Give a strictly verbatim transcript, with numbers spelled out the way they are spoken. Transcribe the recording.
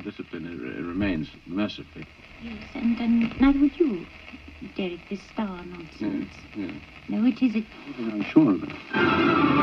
discipline uh, remains, mercifully. Yes, and, and neither would you, Derek, this star nonsense. Yes, yes. No, it isn't. I'm sure of it.